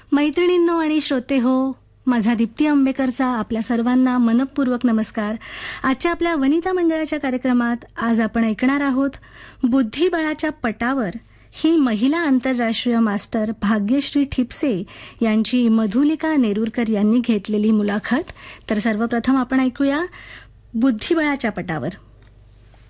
मैत्रिणींनो आणि श्रोते हो, माझा दीप्ती आंबेकरचा आपल्या सर्वांना मनपूर्वक नमस्कार. आजच्या आपल्या वनिता मंडळाच्या कार्यक्रमात आज आपण ऐकणार आहोत बुद्धिबळाच्या पटावर ही महिला आंतरराष्ट्रीय मास्टर भाग्यश्री ठिपसे यांची मधुलिका नेरुरकर यांनी घेतलेली मुलाखत. तर सर्वप्रथम आपण ऐकूया बुद्धिबळाच्या पटावर.